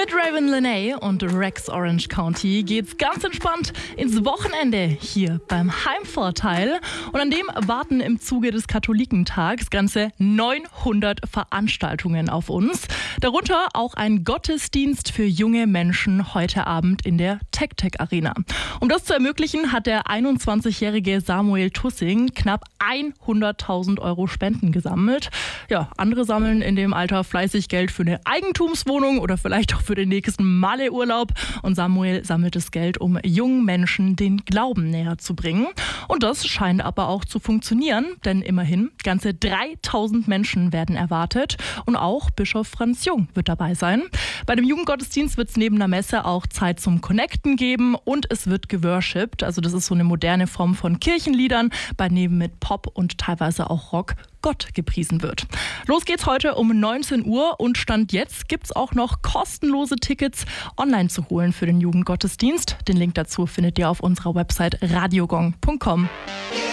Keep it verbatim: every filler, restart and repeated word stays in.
Mit Raven Lenae und Rex Orange County geht's ganz entspannt ins Wochenende hier beim Heimvorteil. Und an dem warten im Zuge des Katholikentags ganze neunhundert Veranstaltungen auf uns. Darunter auch ein Gottesdienst für junge Menschen heute Abend in der Tec-Tec Arena. Um das zu ermöglichen, hat der einundzwanzigjährige Samuel Tussing knapp hunderttausend Euro Spenden gesammelt. Ja, andere sammeln in dem Alter fleißig Geld für eine Eigentumswohnung oder vielleicht auch für den nächsten Malle-Urlaub. Und Samuel sammelt das Geld, um jungen Menschen den Glauben näher zu bringen. Und das scheint aber auch zu funktionieren, denn immerhin ganze dreitausend Menschen werden erwartet. Und auch Bischof Franz Jung wird dabei sein. Bei dem Jugendgottesdienst wird es neben der Messe auch Zeit zum Connecten geben und es wird geworshipped. Also das ist so eine moderne Form von Kirchenliedern, bei neben mit Pop und teilweise auch Rock Gott gepriesen wird. Los geht's heute um neunzehn Uhr und Stand jetzt gibt's auch noch kostenlose Tickets online zu holen für den Jugendgottesdienst. Den Link dazu findet ihr auf unserer Website radiogong punkt com.